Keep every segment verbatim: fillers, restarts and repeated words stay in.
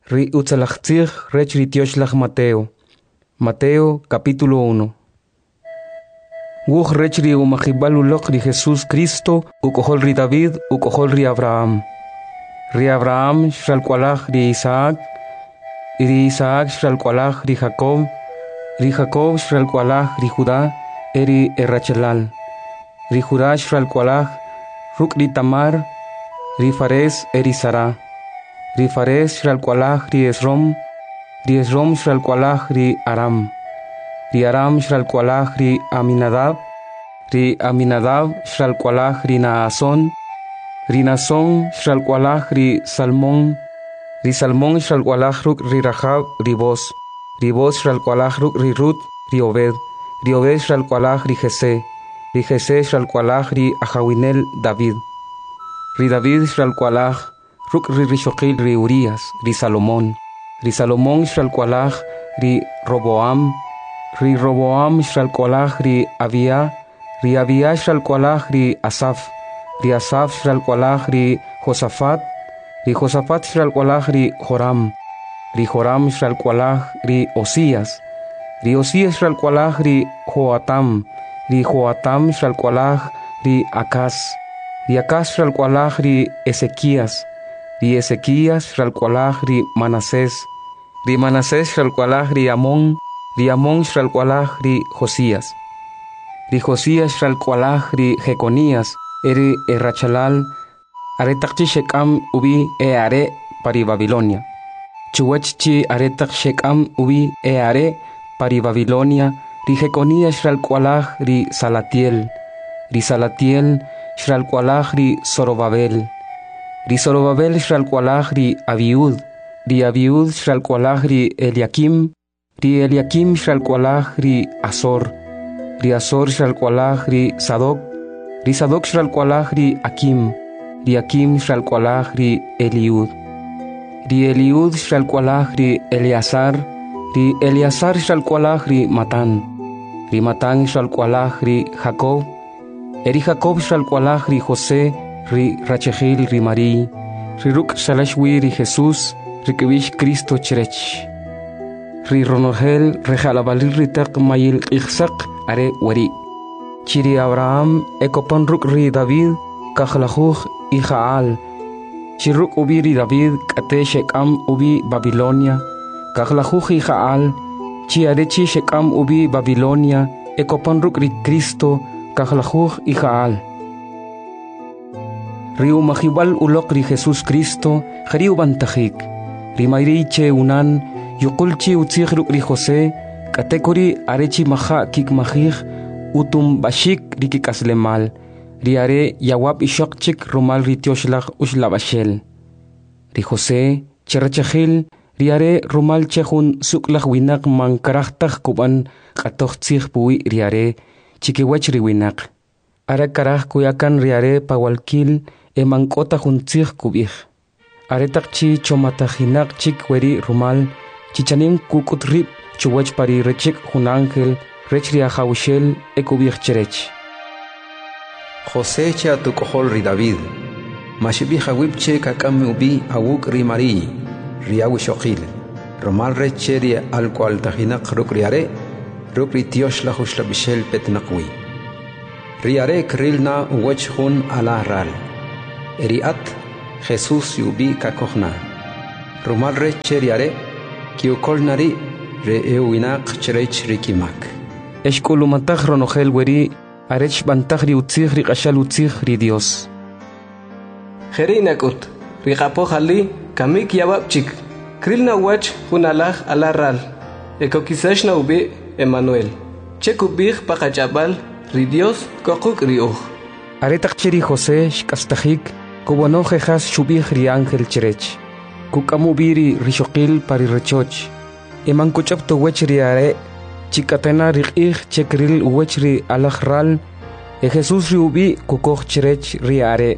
Ri utzalachtzig rech ritioshlag Mateo. Mateo capítulo uno. Wuch rech ri umachibal ulok ri Jesús Cristo, ukohol ri David, ukohol ri Abraham. Ri Abraham shalkwalach ri Isaac, ri Isaac shalkwalach ri Jacob, ri Jacob shalkwalach ri Judá, eri Errachelal. Ri Judá shalkwalach ruk ri Tamar, ri Fares eri Sara. Ri Fares shalkwalach ri Esrom, ri Esrom shalkwalach ri Aram. Ri Aram shalkwalach ri Aminadab, ri Aminadab shalkwalach ri Naason, ri Naason shalkwalach ri Salmón, ri Salmón shalkwalach ruk ri Rahab ri Boz, ri Boz shalkwalach ruk ri Rut, ri Obed, ri Obed shalkwalach ri Jesé, ri Jesé shalkwalach ri Ahawinel David, ri David shalkwalach ruk ri Rishoqil ri Urias, ri Salomón, ri Salomón shalkwalach ri Roboam, ri Roboam shalkwalach ri Abia, ri Abia shalkwalach ri Asaf, ri Asaf shalkwalach ri Josafat, ri Josafat shalkwalach ri Joram, ri Joram shalkwalach ri Osías, ri Osías shalkwalach ri Joatam, ri Joatam shalkwalach ri Acaz, ri Acaz shalkwalach ri Ezequías, ri Ezequías shalkwalach ri Manasés, ri Manasés shalkwalach ri Amón, ri Amón shalkwalach ri Josías, ri Josías shalkwalach ri Jeconías, eri Errachalal, aretachchi shekam ubi e are pari Babilonia. Chuwachchi aretach shekam ubi e are pari Babilonia, ri Jeconías shalkwalach ri Salatiel, ri Salatiel shalkwalach ri Zorobabel, ri Zorobabel shalkwalach ri Abiud, ri Abiud shalkwalach ri Eliakim, ri Eliakim shalkwalach ri Azor, ri Azor shalkwalach ri Sadoc, ri Sadoc shalkwalach ri Akim, ri Akim shalkwalach ri Eliud, ri Eliud shalkwalach ri Eleazar, ri Eleazar shalkwalach ri Matán, ri Matán shalkwalach ri Jacob, eri Jacob shalkwalach ri José, ri Rachegil ri Marí, ri Ruk shalashwi ri Jesús, ri Kibish Cristo cherech, ri Ronogel rejalabalil ri tak mayil ichsak are wari, chiri Abraham ekopon Ruk ri David, kachlajuj Ijaal, chiruk ubi ri David kate shekam ubi Babilonia, kachlajuj Ijaal, chi arechi shekam ubi Babilonia, ekopon Ruk ri Cristo, kachlajuj Ijaal. Riu mahibal ulok ri Jesús Cristo, jariu bantajik, ri mayriche unan, yukulchi utzig ruk ri José, katekori arechi maha kik mahig, utum bashik ri kikaslemal, ri are yawab ishokchik rumal ri tioshlach ushlabashel. Ri José, cherachahil, ri are rumal chehun suklach winak man karachtach kuban katoch tzig pui ri are, chikiwach ri winak. Ara karach kuyakan ri are pawalkil, e mankota juntzig kubij. Aretak chi chomatajinak chik weri rumal, chichanim kukutrip chuwach pari rechik hun ángel, rech ri ahawshel e kubij cherech. José che atukohol ri David, mashibi hawipche kakam ubi awuk ri Marí, ri awishoqil, rumal reche ri alkwal tajinak ruk ri are, ruk ri tiosh la hushlabishel petnakwi. Ri are krilna uwech hun ala ral. Eriat Jesús yubi kakohna. Rumal reche ri are, kiukol nari re euinak cherech rikimak. Eshkulumatach ronogel weri, arech bantach ri utzig ri qashal utzig ri Dios. Jerinakut, ri qapohali, kamik yababchik, krilna wach hunalach alaral, ekokisashna ubi Emmanuel. Chekubig pakachabal, ri Dios kokuk ri uj. Aretach chiri José shkastajik, kubono jejas shubig ri ángel cherech. Kukamubiri rishoqil pari rechoch. Eman kuchap to wech ri are, chikatena rig chekril wech ri alajral, e Jesús ri ubi kukoch cherech ri are.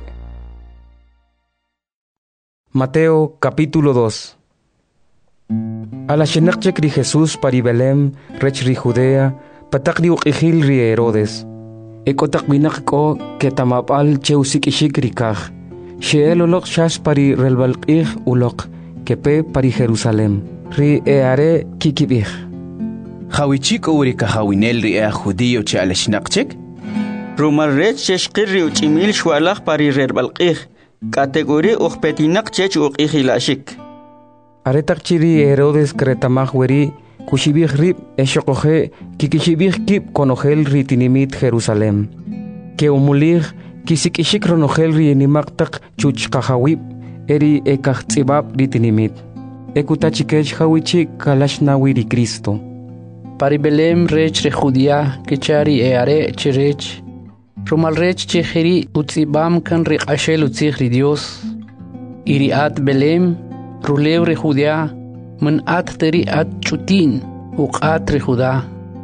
Mateo capítulo dos. A la shenakchek ri Jesús pari Belém, rech ri Judea, patak ri uqihil ri Herodes. Ekotak binak ko ketamapal cheusik ishik ri kaj. Sheel ulok shas pari relbalqih ulok, kepe pari Jerusalem. Ri eare kikibich. Hawichik uri ka hawinel ri ea judío che aleshnaqchek? Rumal rech cheshqir ri uchimil shwalach pari rerbalqih. Categoría uqpetinak chech uqihilashik. Aretak chiri Herodes kretamaj weri kushibih rib eshokoje kikishibih kip konogel ritinimit Jerusalem. Que umulig kisikishik ronogel rienimaktak chuchkahawib eri ekachtzibab ritinimit. Ekutachikech hawichik kalashnawi Cristo. Pari Belem rech re Judía kechari eare cherech. Rumal rech chejeri utzibam kan re ashel utzig ri Dios. Iri at Belem ruleu re Judea man at teri at chutin uqat re Judá.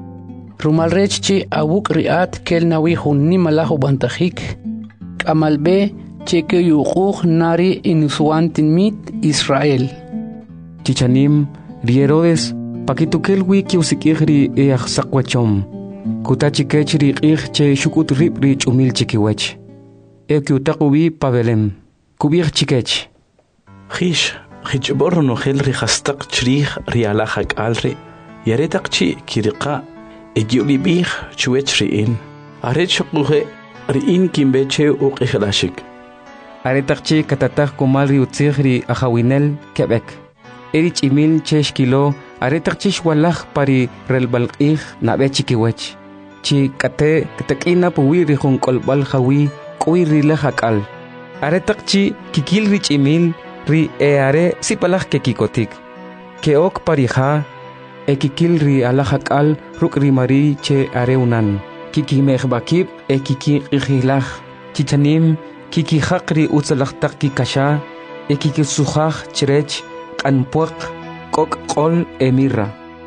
Rumal rech che awuk riat kel nawi hunni malahu bantajik. Kamalbe che ke yuquq nari inusuantin mit Israel. Chichanim ri Herodes pakitukel wiki usikihri e axsakwachom. Kutachikech ri qih che shukut rib ri chumil chikiwech. E kiutaqubi Pabelem. Kubich chikech. Khish, khichbor no khel ri khastaq chrih ri alahak alri. Yaretak chi kiriqa egiubi bih chuech riin. Aret shuquhe riin kimbeche uqihilashik. Aretak chi katatak kumal ri utzig ri ahawinel Quebec. Erich imil chesh kilo aretak chish walach pari relbalqih nabe chikiwech. Chi kate katakina puwi ri hun kolbal hawi kuwi ri lahakal. Aretak chi kikil rich imil ri eare sipalach kekikotik. Keok pariha e kikil ri alahakal ruk ri mari che areunan. Kiki mehbakib e kiki ihilach. Chichanim kiki hakri utzalachtak kikasha e kiki suhach chirech anpuak kok kol emirra.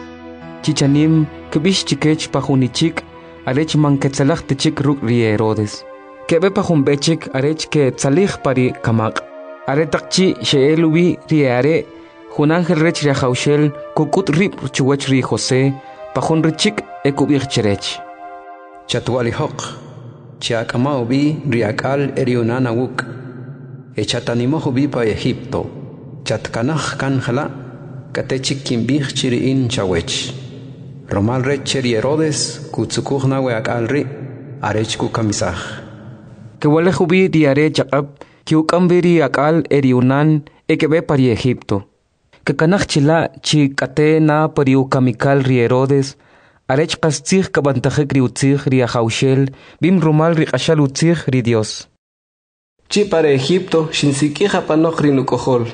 Chichanim kibish chikech pahunichik arech manketsalach tichik ruk ri Herodes. Kebe pahumbechik arech ke tsalih pari kamak. Aretakchi sheelubi riare hunangel rech riahaushel kukut rip chuwech ri Jose pahun richik ekubich cherech. Chatuali hok chiakamau bi riakal eriunana wuk echatanimohu bi pa Egipto. Chatkanaj kanjala katechik kimbih chiriin chawech. Romal rech cheri Herodes kutsukuhna weakalri arech kukamisaj. Kewalejubi diare chakab kiukambiri akal eriunan ekebe pari Egipto. Kekanaj chila chi kate na pari ukamikal ri Herodes arech kastzig kabantajek ri utzig ri ahaushel bim rumal ri kashal utzig ri Dios. Chi para Egipto shinsikija panok ri nukohol.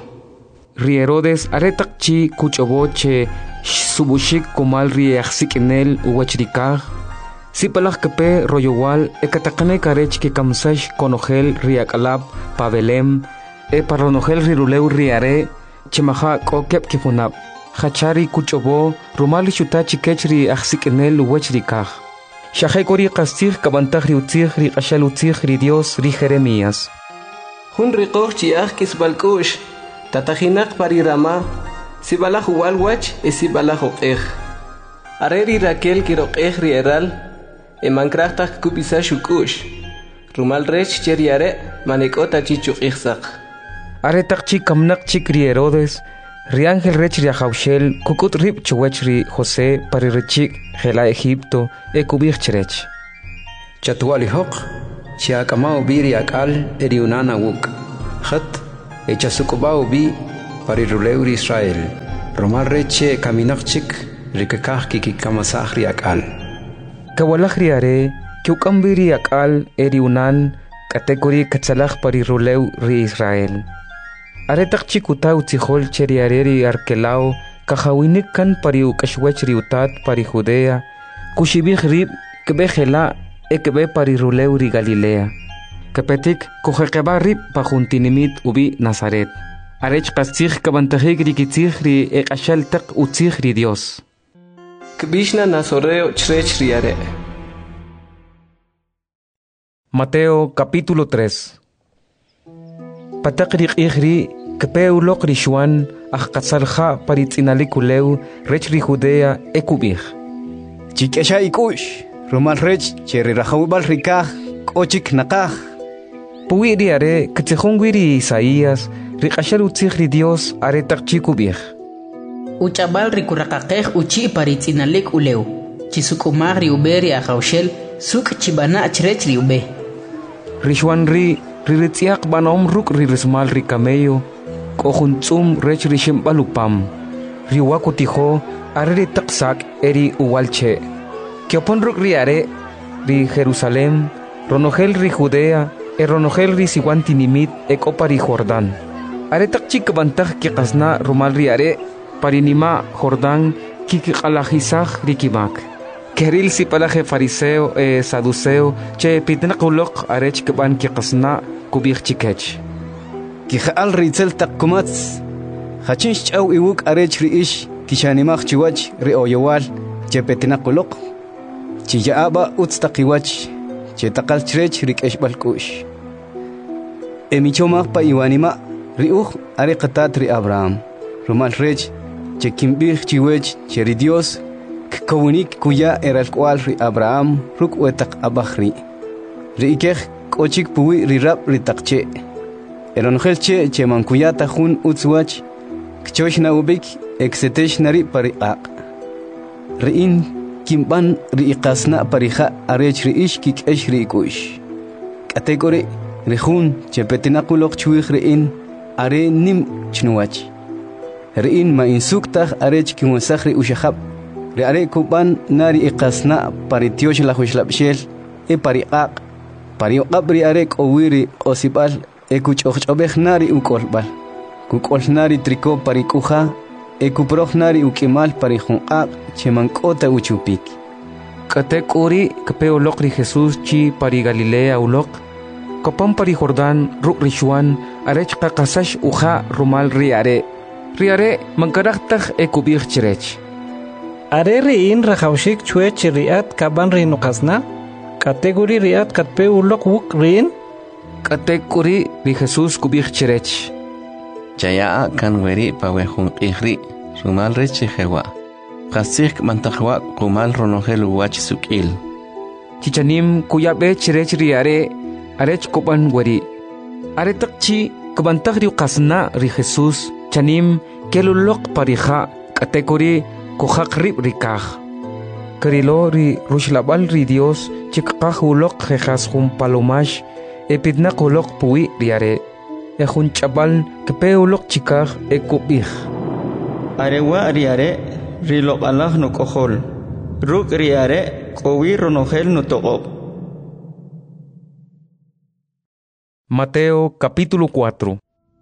Ri Herodes aretak chi kuchoboche subushik kumal ri axsikinel uwachrikaj. Sipalach kepe royowal ekatakane karech ke kamsash konogel ri akalab Pabelem e paronogel ri ruleu ri are chimaha kokep kifunab. Hachari kuchobo rumali chuta chikech ri axsikinel uwachrikaj. Shahekori kastig kabantaj ri utzig ri kashal utzig ri Dios ri Jeremías. Hun riqoj chiaj kisbalkush. Tatajinak pari Rama, sibalaj walwach e sibalaj oqej. Areri Raquel kiroqej rieral, e mankrachtak kupisa shukush. Rumal rech cheriare manekota chichuqijsaq. Aretak chi kamnak chik ri Herodes, ri ángel rech riahaushel kukut rip chuwech ri Jose pari rechik gela Egipto e kubich cherech. Chatuali hok chiakamau bi riakal eriunana wuk. Khat echasukubau bi pari ruleur Israel. Romal reche kaminachik rikakah kikikamasah riakal. Kawalach riare kiukambiri riakal eriunan kategori katsalach pari ruleu ri Israel. Aretak chikuta utzihol cheriare ri arkelao kahawinik kan pari ukashwech ri utat pari Judea kushibich rib kebe gela e kebe pari ruleu ri Galilea. Kepetik kujekeba rib pajuntinimit ubi Nazaret. Arech kastzig kabantajik rikitzig ri ekashal tak utzig ri Dios. Kbishna Nazoreo chrech riare. Mateo capítulo tres. Patak rik ihri kepeulok rishuan ajkatzalja paritzinalikuleu rech ri Judea ekubich. Chikesha ikush rumal rech cheri rahawbal rikaj kochik nakaj. Puwi riare ketzejongwiri Isaías riqashal utzig ri Dios are taqchi kubij. Uchabal rikuraqaqej uchi paritzinalik uleu. Chisukumag ri uberi ajaushel suk chibana achrech ri ube. Rishwan ri riritziak banom ruk rirismal ri camello. Kohuntzum rech rishim balupam. Riwakutijo are ri taqsak eri uwalche. Kiopon ruk ri are ri Jerusalem. Ronogel ri Judea. E ronogel ri siwantinimit e kopari Jordán. Are taqchik bantag ki qasna rumal ri are. Parinima Jordán kiki qalajisaj rikimak. Keril si palaje fariseo e saduceo che pitnaqulok arech kban ki qasna kubich chikech. Kijaal ritzel takkumats. Hachinch chaw iwuk arech riish kishanimaj chiwach ri oyowal che pitnaqulok. Chiyaaba utstaqiwach che taqal chrech rikesh balkush. Emichomaj pa iwanima riuj are qatat ri Abraham. Rumal rech che kimbij chiwech che ri Dios kawunik kuya era el cual ri Abraham ruk wetak abahri ri ikej kochik puwi ri rap ri takche eron gelche che man kuyata jun utzwach kchosh na ubik exetesh nari pariaq ri in kimban ri iqasna parija arech ri ish kik esh ri kush kategori ri jun che petinakulok chwig ri in are nim chnuwach ri in ma insuktaj arech kiwasakh ri ushahab ri are kuban nari iqasna paritiosh la hushlabshel e pariqaq pariqab ri are kowiri osibal e kuchojobej nari ukolbal kukol nari triko parikuja e kuproj nari ukimal parijunqaq chemankota uchupik Kate kuri kapeo lok ri Jesús chi pari Galilea ulok kopam pari Jordán ruk rishuan arech qaqasash uja rumal ri are ri are mankaraktaj e kubij chirech Are riin rajawshik chue chiriat kaban rin uqasna category riat katpe ulok wuk rin category ri Jesús kubij chirech Chaya kan weri pawehun qihri rumal rechi jewa qasik mantajwa kumal ronogel wach sukil Chichanim kuyabe chirech ri are arech kopan weri are taqchi kubantaj ri uqasna ri Jesús chanim kelulok parija category Kojak rib rikaj. Kerilo ri rushlabal ri Dios chikqaj ulok jejas jun palomash epidnak ulok puwi riare. E jun chabal kepe ulok chikaj e kubij. Arewa riare rilok alah no kohol. Ruk riare kowi ronogel no togob. Mateo capítulo cuatro.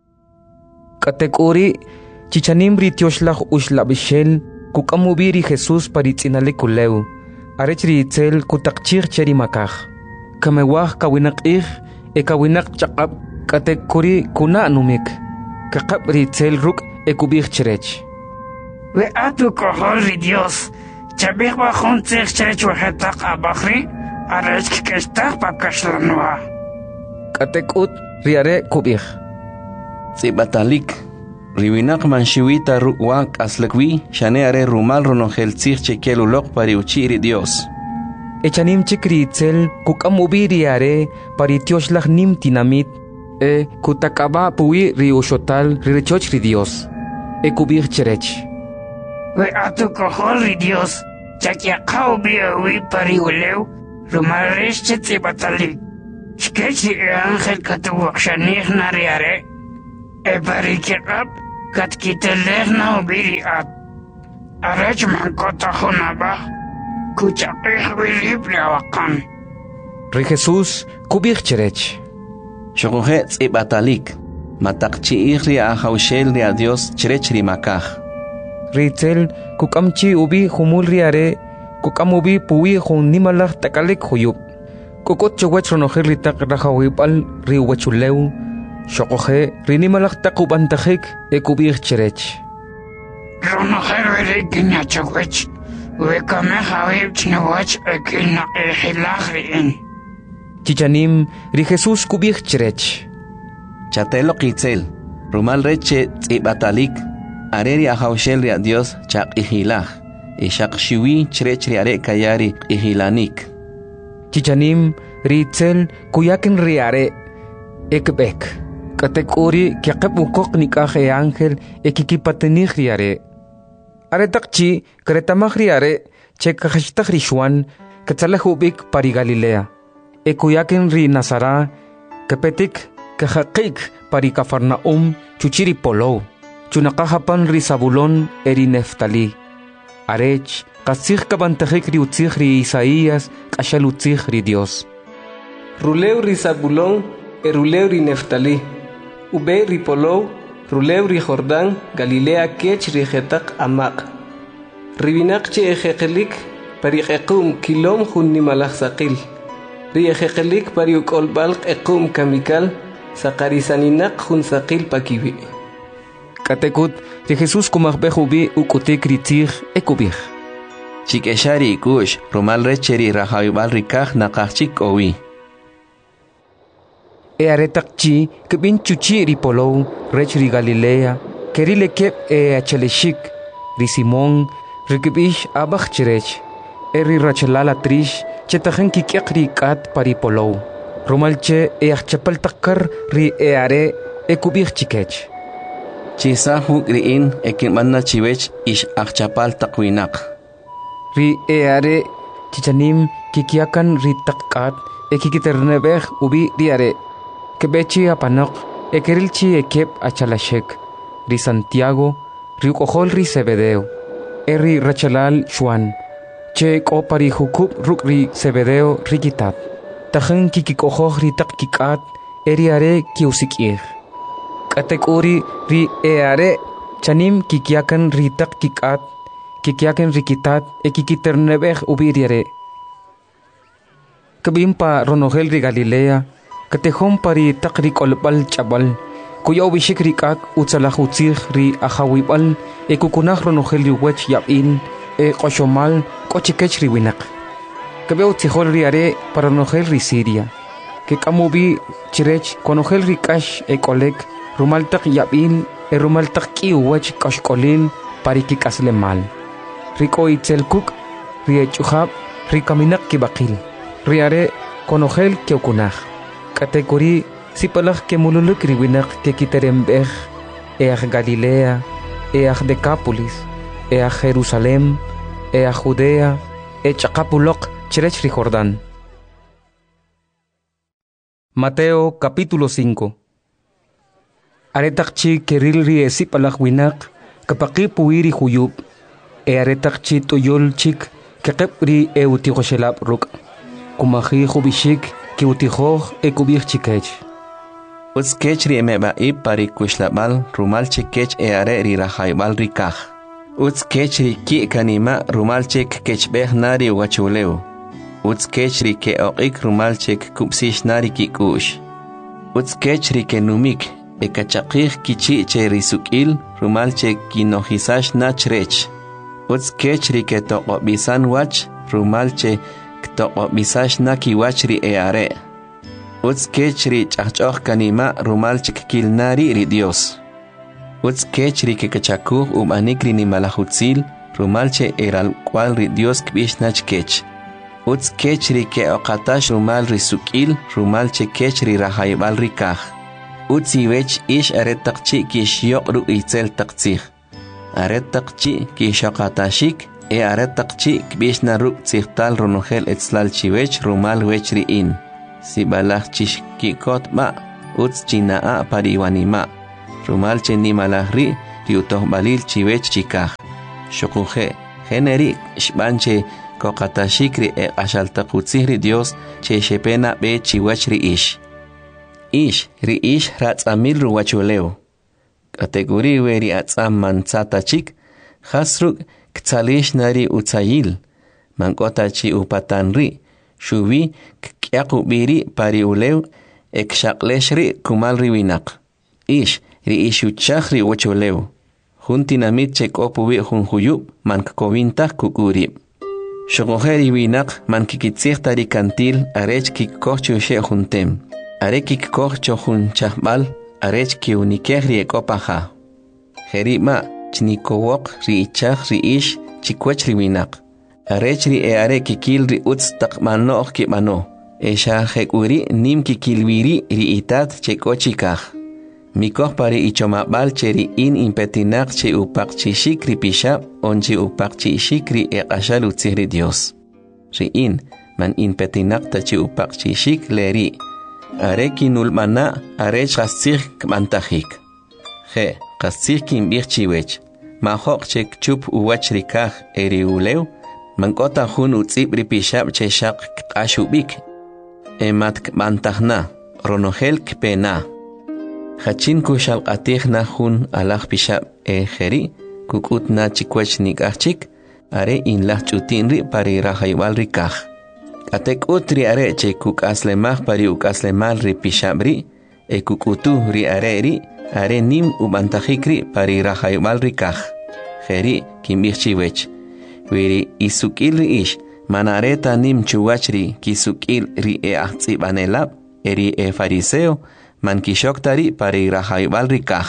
Categori chichanim ri tioslaj ushlabishel kukamubiri Jesús paritzinale kuleu arechri itzel kutakchir cheri makaj kamewaj kawinak ij e kawinak chaqab katekuri kuna numik kakab ritzel ruk e kubij chirech we atu kohol ri Dios chabij bajun tzich chirech wahetak abahri arech kikestak pakashlanwa katekut riare kubij Zibatalik Riwinak manshiwita ruwak aslakwi shane are rumal ronogel tzich chekel ulok pari uchiri Dios. Echanim chikri itzel kukamubiri are pari tioshlach nim tinamit e kutakaba puwi ri ushotal ri rechoch ri Dios. E kubir cherech. We atu kohol ri Dios chakia kaubi awi pari uleu rumal resh chetzi batalik. Shkechi e angel katuwak shanih nari are e pari kirab kat kiteleh na ubiri at arech mankota hunaba kuchaqih wilib lawakan Ri Jesús kubij cherech Shokohe tsibatalik matakchi ri ahaushel ri a Dios cherech ri makaj Ritzel kukamchi ubi humul ri are kukamubi puwi hun nimalaj takalik huyub Kokot chowach ronogel ri tak rajawipal ri wachuleu Shokohe rinimalak takubantajik e kubij cherech. Ronogel weri kinya chowach we kame hawib chnawach e kina e hilach riin. Chichanim ri Jesús kubij cherech. Chatelo kitzel rumal reche tsibatalik areri ahaushel ri a Dios chaq ihilaj e shaq shiwi cherech ri are kayari ihilanik. Chichanim ri itzel kuyakin ri are ekbek. Katekuri kiaqab ukok nikah e ángel e kikipatenih riare. Are takchi kretamah riare che kakashtah rishwan katsalahubik pari Galilea. E kuyaken ri Nazara kapetik kahakik pari Kafarnaum chuchiri polo. Chunakahapan ri Zabulon eri Neftali. Arech kasih kabantahik ri utzih ri Isaías kashal utzih ri Dios. Ruleu ri Zabulon e ruleu ri Neftali. Ube ri Polo, ruleu ri Jordán, Galilea kech ri Getak amak. Ribinak che ejekelik pari ekum kilom hun nimalach sakil. Ri ejekelik pari ukolbalk ekum kamikal, sakarisaninak hun sakil pakibi. Katekut ri Jesús kumahbehubi ukutik ritzih ekubih. Chik eshari kush, romal recheri rahayubal rikah nakachik owi. E aretakchi kebin chuchi ri Polo rech ri Galilea kerile kep e acheleshik ri Simón rikibish abach chirech e ri rachelala trish chetajen kikiak ri kat pari Polo romalche e achapal takkar ri e are e kubich chikech chisa huk ri in e kimanna chiwech ish achapal takwinak ri e are chichanim kikiakan ri takkat e kikiternebeh ubi ri are Kebechi apanok, ekerilchi ekep achalashek, ri Santiago, ri ukohol ri Zebedeo, eri rachalal Juan, che kopari hukub ruk ri Zebedeo rikitat, tajen kikikohoh ri takkikat, eri are kiusikir. Katekuri ri eare, chanim kikiakan ri takkikat, kikiakan rikitat, e kikiternebeh ubiriare. Kabimpa ronogel ri Galilea, Katehom pari takri kolbal chabal, kuya ubishik rikak utsalahutih ri ahawibal, e kukunah ronogel ri wech yapin, e koshomal kochikech ri winak. Kabe utzihol ri are para ronogel ri Siria, ke kamubi chirech konogel ri kash e kolek, rumaltak yapin, e rumaltak ki wech kashkolin pari kikasle mal. Riko itzelkuk, ri echuhab, ri kaminak kibakil, ri are konogel keukunah. Kategori sipalak ke mululuk riwinak ke kiterembeh each Galilea, each Decapolis, each Jerusalem, each Judea, each Acapulok, chirech ri Jordán. Mateo capítulo cinco. Aretakchi keril ri esipalak winak kapaki puiri huyub, e aretakchi tuyol chik kekep ri eutigoshelap ruk, kumahi hubishik ki utihoh e kubih chikech. Uts kech ri emeba i pari kushlabal rumal chikech e are ri rahaybal rikah. Uts kech ri ki kanima rumal chik kech beh nari wachuleu. Uts kech ri ke oqik rumal chik kupsish nari ki kush. Uts kech ri ke numik e kachakih kichi che ri sukil rumal chik ki nohisash nachrech. Uts kech ri ke toqo bisan wach rumal che Ktoqo bisash na kiwachri e are. Uts kechri chachok kanima rumal chikil nari ri Dios. Uts kechri ke kachakuh um anikri ni malahutzil rumal che eral cual ri Dios kbish nach kech. Uts kechri ke oqatash rumal ri sukil rumal che kechri rahaybal rikah. Uts iwech ish aretakchi kish yok ru itzel taktsih. Aretakchi kish oqatashik e aretakchi kbish na ruk tzihtal ronogel etzlal chiwech rumal wechri in. Si balach chish kikot ma, uts chinaa pariwanima. Rumal che ni malahri, riutoh balil chiwech chikah. Shokuje, generi, shbanche, kokatashikri e ashaltakutzihri Dios, che shepena be chiwech ri ish. Ish, ri ish ratzamil ruwachuleo. Kategori weri atzam manzata chik, hasruk, Ktsalish nari utsayil, mankotachi upatanri, shuvi kyakubiri pari ulew, ekshakleshri kumalri winak. Ish, ri ishuchachri wacholew. Juntinamit chekopubi junjuyub, mankkovintah kukurib. Shogojeri winak mankikitsihta kantil, arech kikkochushe juntem. Are kikkocho junchahbal, arech kiunikehri ekopaha. Jerima, Chnikowok ri ichach ri ish chikwech ri winak. Arech ri e are kikil ri utz takmanoch kipano. Esha hekuri nim kikilwiri ri itat chekochikach. Mikoh pari ichomabal cheri in impetinak che upak chishikri pishab onchi upak chishikri eqashal utzihri Dios. Ri in man impetinak tachi upak chishik leri. Are kinulmana are chastzih kmantajik. Je, kastzih kimbir chiwech. Mahok chek chup uwach rikaj eri uleu. Mankota hun utzib ripishab che shak kashubik. Emat kmantajna, ronogel kpena. Hachin kushal qatihna hun alaj pishab e jeri, kukutna chikwech nikachik, are in lah chutinri pari rahaywal rikaj. Atek utri are che kukaslemaj pari ukaslemal ri pishabri, e kukutu ri are ri, are nim ubantajikri pari rahaywal rikaj. Jeri kimbirchiwech. Wiri isukil ri ish, manareta nim chuwachri kisukil ri e ahtsibanelab, eri e fariseo, man kishoktari pari rahaybal rikaj.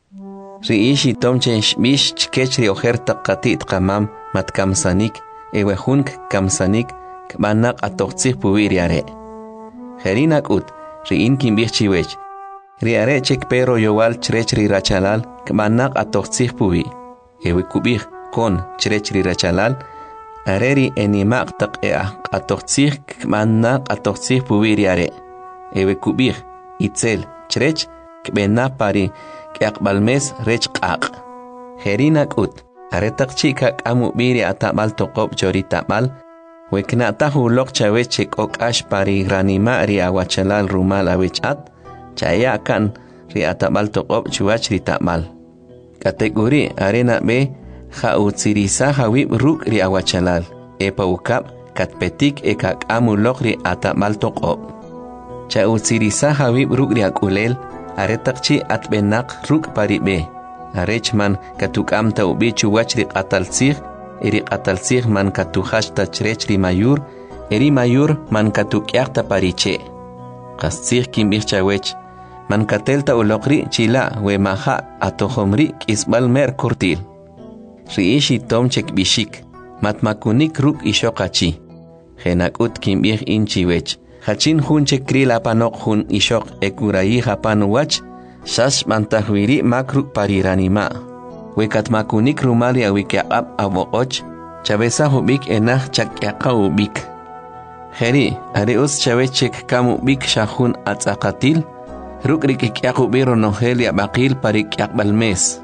Ri ishi tomchen shmish chkechri ojerta qatit qamam mat kamsanik, ewe hunk kamsanik, kmanak atoqtzih puwiri are. Jerinak ut, ri in kimbirchiwech. Ri are chek pero yowal chrechri rachalal, kmanak atoqtzih puwi. Ewe kubih kon chrechri rachalal, areri enimak tak ea atoqtzih kmanak atoqtzih puwiri are. Ewe kubih itzel chrech kbena pari kaqbalmes rech qaq. Jerinak ut, aretak chika kamu biri atabal toqob chori tabal, wekna tahu lok chaweche kokash pari granima ri awachalal rumal awechat, chaya kan ri atabal toqob chuach ri tabal. Kategori arena be ha utsirisa hawib ruk ri awachalal, epa ukap katpetik eka kamu lok ri atabal toqob. Cha utsirisa hawib ruk ri akulel, aretakchi atbenak ruk pari be. Arechman katukam ta ubi chuwach ri qatalsig, eri qatalsig man katuhash ta chrech ri mayur, eri mayur man katukyaq ta pariche. Qastsig kimbir chawech, man katelta ulokri chila we maha atohomri kisbal mer kurtil. Riishi tomchek bishik, matmakunik ruk ishokachi. Genakut kimbir inchiwech. Hachin hun chekri la panok hun ishok ekurayi hapan wach, shas mantahwiri makruk pariranima. Wekat makunik rumali awikyaqab awokoch, chabesa hubik enah chakyaqa ubik. Heri, areus chavechek kamu bik shahun atzakatil, rukrik ikyaqubiro noheli abakil parikyaqbalmes.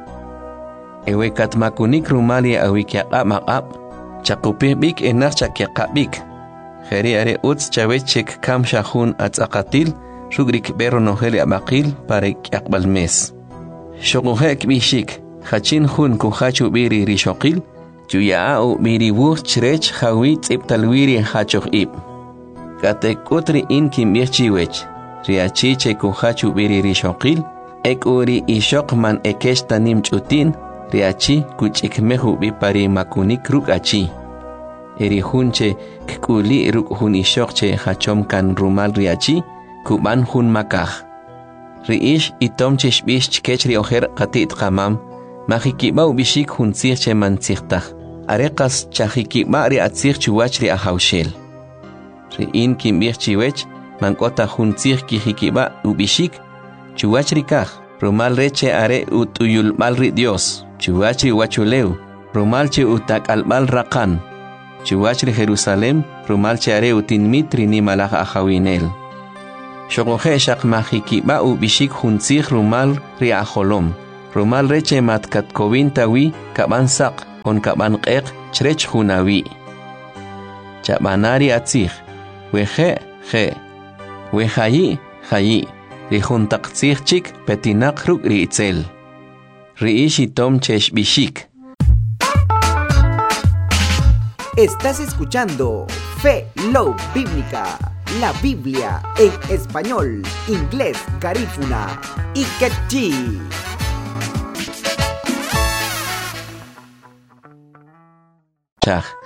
Ewekat makunik rumali awikyaqab maqab, chakupih bik enah chakyaqabik. Jeri are uts chawechek kam shahun atzakatil, rugrik bero noheli abakil parek yakbalmes. Shokuhek bishik, hachin hun kuhachu biri rishokil, juyaau biri wuh chrech hawi tsiptalwiri hachoh ib. Katek utri in kimbirchiwech, riachiche kuhachu biri rishokil, ek uri ishok man ekeshta nim chutin, riachi kuchikmehu bipari makunik rukachi. Eri hunche kuli ruk hun ishokche hachom kan rumal riachi, kuban hun makah. Riish itomche shbish chkechri oher qatit qamam, mahikiba ubishik hun sirche man sirtah. Arekas chahikiba ri atsir chuwach ri ahawshel. Riin kimbir chiwech, mankota hun sir kihikiba ubishik, chuwach ri kah. Rumal reche are utuyul mal ri Dios, chuwach ri wachuleu, rumal che utak albal rakan. Chuwachri Jerusalem, rumal chare utin mitri ni malach ahawinel. Shogohe shak mahikiba u bishik hunzich rumal ri aholom. Rumal reche mat katkovin tawi kaban sak, hon kaban qeq chrech hunawi. Chabanari atzich, wehe, he. Wehayi, hayi. Ri huntaktzich chik petinak ruk ri itzel. Ri ishi tom chesh bishik. Estás escuchando Fe Love Bíblica, la Biblia en español, inglés, garífuna y quechí. Chaj,